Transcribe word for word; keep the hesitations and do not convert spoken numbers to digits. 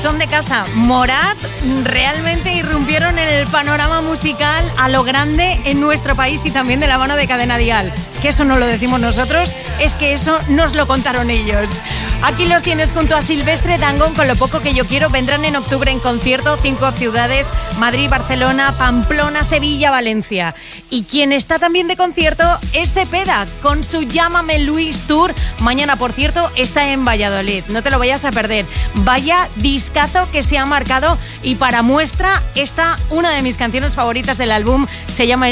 son de casa. Morat realmente irrumpieron en el panorama musical a lo grande en nuestro país y también de la mano de Cadena Dial. Que eso no lo decimos nosotros, es que eso nos lo contaron ellos. Aquí los tienes junto a Silvestre Dangond con Lo poco que yo quiero. Vendrán en octubre en concierto, cinco ciudades: Madrid, Barcelona, Pamplona, Sevilla, Valencia. Y quien está también de concierto es Cepeda con su Llámame Luis Tour. Mañana, por cierto, está en Valladolid. No te lo vayas a perder. Vaya discazo que se ha marcado, y para muestra está una de mis canciones favoritas del álbum. Se llama